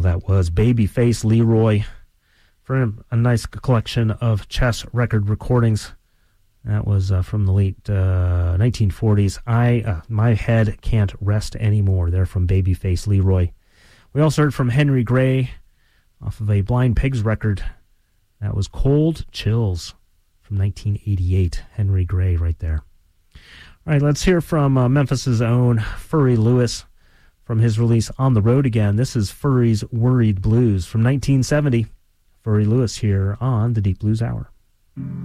Well, that was Babyface Leroy for a nice collection of chess record recordings. That was from the late 1940s. My Head Can't Rest Anymore. They're from Babyface Leroy. We also heard from Henry Gray off of a Blind Pigs record. That was Cold Chills from 1988. Henry Gray right there. All right, let's hear from Memphis's own Furry Lewis from his release On the Road Again. This is Furry's Worried Blues from 1970. Furry Lewis here on the Deep Blues Hour.